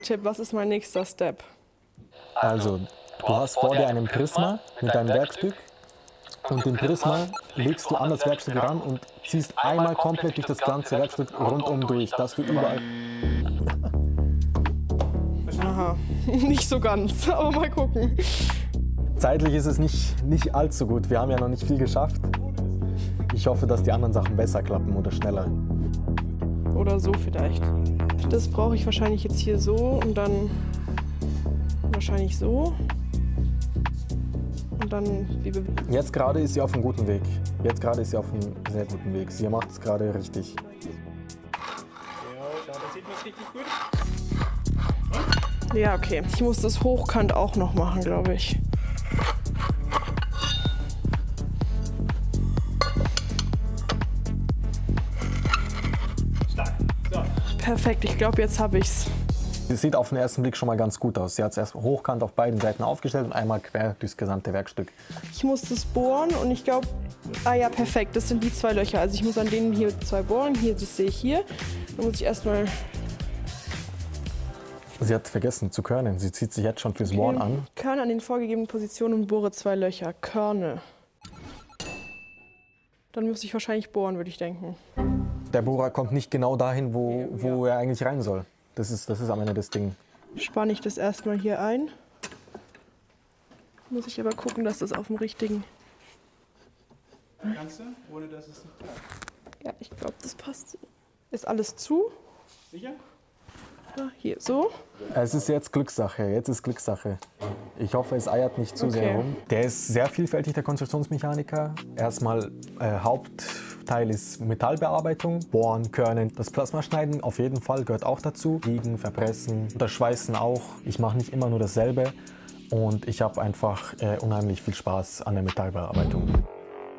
Tipp, was ist mein nächster Step? Also, du hast vor dir einen Prisma mit deinem Werkstück und den Prisma legst du an das Werkstück ran und ziehst einmal komplett durch das ganze Werkstück rundum durch, dass du überall... Aha, nicht so ganz, aber mal gucken. Zeitlich ist es nicht allzu gut, wir haben ja noch nicht viel geschafft. Ich hoffe, dass die anderen Sachen besser klappen oder schneller. Oder so vielleicht. Das brauche ich wahrscheinlich jetzt hier so und dann wahrscheinlich so. Und dann wie Jetzt gerade ist sie auf einem guten Weg. Jetzt gerade ist sie auf einem sehr guten Weg. Sie macht es gerade richtig. Ja, das sieht man richtig gut. Ja, okay. Ich muss das hochkant auch noch machen, glaube ich. Stark. So. Perfekt, ich glaube, jetzt habe ich's. Sie sieht auf den ersten Blick schon mal ganz gut aus. Sie hat es erst hochkant auf beiden Seiten aufgestellt und einmal quer durchs gesamte Werkstück. Ich muss das bohren und ich glaube, ah ja, perfekt, das sind die zwei Löcher. Also ich muss an denen hier zwei bohren, hier, das sehe ich hier. Dann muss ich erstmal... Sie hat vergessen zu körnen. Sie zieht sich jetzt schon fürs Bohren an. Körne an den vorgegebenen Positionen und bohre zwei Löcher. Körne. Dann muss ich wahrscheinlich bohren, würde ich denken. Der Bohrer kommt nicht genau dahin, wo er eigentlich rein soll. Das ist am Ende das Ding. Spanne ich das erstmal hier ein. Muss ich aber gucken, dass das auf dem richtigen... Kannst du, ohne dass es nicht klappt. Ja, ich glaube, das passt so. Ist alles zu? Sicher? Ja, hier, so. Es ist jetzt Glückssache. Jetzt ist Glückssache. Ich hoffe, es eiert nicht zu sehr rum. Der ist sehr vielfältig, der Konstruktionsmechaniker. Erstmal Hauptteil ist Metallbearbeitung, Bohren, Körnen. Das Plasmaschneiden auf jeden Fall gehört auch dazu. Biegen, verpressen, das Schweißen auch. Ich mache nicht immer nur dasselbe. Und ich habe einfach unheimlich viel Spaß an der Metallbearbeitung.